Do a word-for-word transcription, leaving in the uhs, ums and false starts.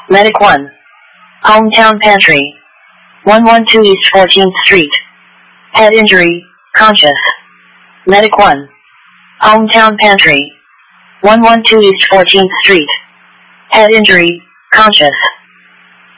Medic one. Hometown Pantry. one one two East fourteenth Street. Head injury, conscious. Medic one. Hometown Pantry. one one two East fourteenth Street. Head injury, conscious.